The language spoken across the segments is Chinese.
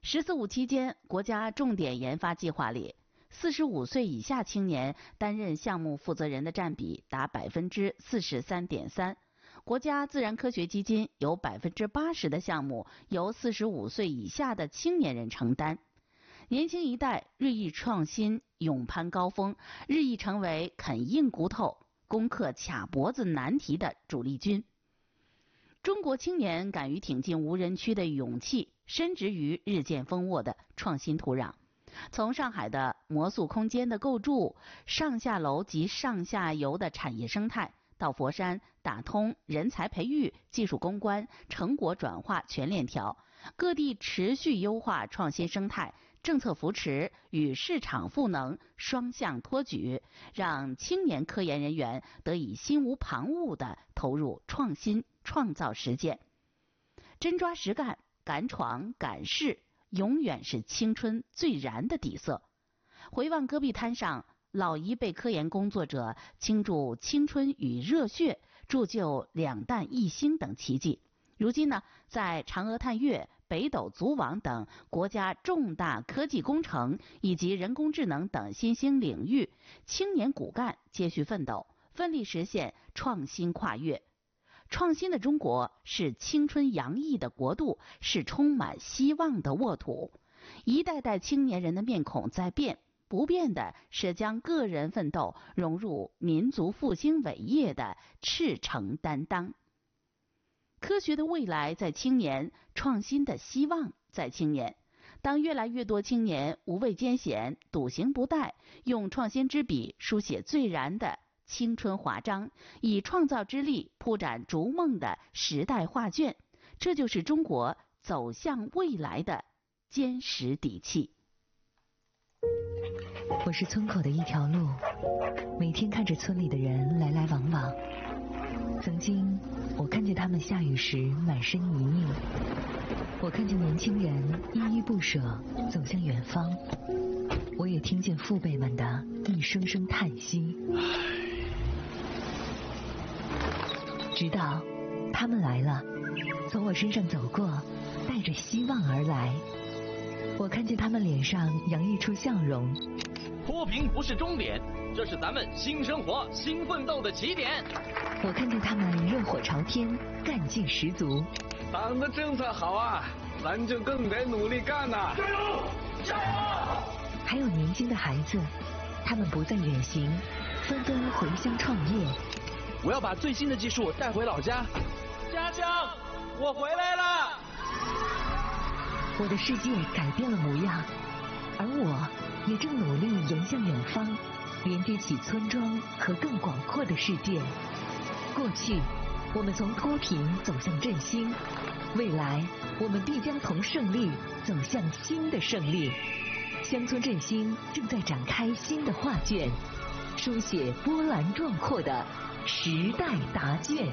“十四五”期间，国家重点研发计划里，45岁以下青年担任项目负责人的占比达43.3%。国家自然科学基金有80%的项目由45岁以下的青年人承担。年轻一代日益创新，勇攀高峰，日益成为啃硬骨头、攻克卡脖子难题的主力军。中国青年敢于挺进无人区的勇气，深植于日渐丰沃的创新土壤。从上海的魔速空间的构筑、上下楼及上下游的产业生态，到佛山打通人才培育、技术攻关、成果转化全链条，各地持续优化创新生态，政策扶持与市场赋能双向托举，让青年科研人员得以心无旁骛地投入创新创造实践。真抓实干，敢闯敢试，永远是青春最燃的底色。回望戈壁滩上老一辈科研工作者倾注青春与热血，铸就两弹一星等奇迹。如今呢，在嫦娥探月、北斗组网等国家重大科技工程以及人工智能等新兴领域，青年骨干接续奋斗，奋力实现创新跨越。创新的中国是青春洋溢的国度，是充满希望的沃土。一代代青年人的面孔在变，不变的是将个人奋斗融入民族复兴伟业的赤诚担当。科学的未来在青年，创新的希望在青年。当越来越多青年无畏艰险、笃行不怠，用创新之笔书写最燃的青春华章，以创造之力铺展逐梦的时代画卷，这就是中国走向未来的坚实底气。 我是村口的一条路，每天看着村里的人来来往往。曾经我看见他们下雨时满身泥泞，我看见年轻人依依不舍走向远方，我也听见父辈们的一声声叹息。直到他们来了，从我身上走过，带着希望而来。我看见他们脸上洋溢出笑容。 脱贫不是终点，这是咱们新生活、新奋斗的起点。 我看见他们热火朝天，干劲十足。 党的政策好啊，咱就更得努力干呐！ 加油！加油！ 还有年轻的孩子，他们不再远行，纷纷回乡创业。 我要把最新的技术带回老家。家乡，我回来了！ 我的世界改变了模样，而我也正努力迎向远方，连接起村庄和更广阔的世界。过去，我们从脱贫走向振兴，未来，我们必将从胜利走向新的胜利。乡村振兴正在展开新的画卷，书写波澜壮阔的时代答卷。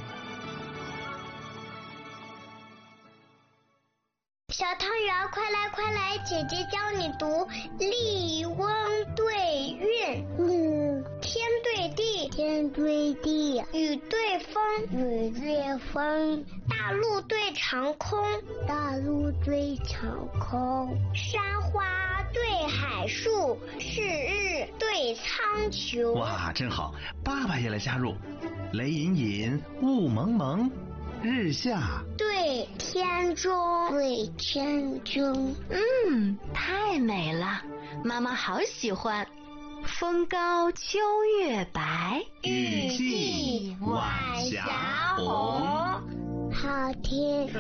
小汤圆，快来快来，姐姐教你读《笠翁对韵》。天对地，天对地；雨对风，雨对风；大陆对长空，大陆对长空；山花对海树，是日对苍穹。 哇，真好！爸爸也来加入。雷隐隐，雾蒙蒙，日下对天中，对天中。 太美了，妈妈好喜欢。风高秋月白， 雨细晚霞红。 好听。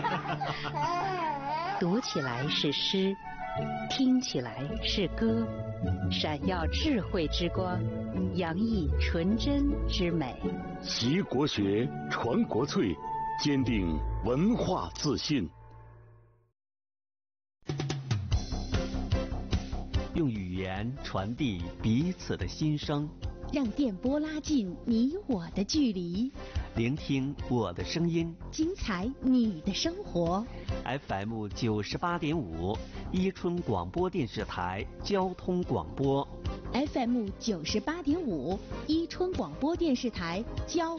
读起来是诗，听起来是歌，闪耀智慧之光，洋溢纯真之美。 习国学，传国粹，坚定文化自信。 用语言传递彼此的心声， 让电波拉近你我的距离， 聆听我的声音， 精彩你的生活。 FM 98.5，伊春广播电视台交通广播。 FM 98.5，伊春广播电视台交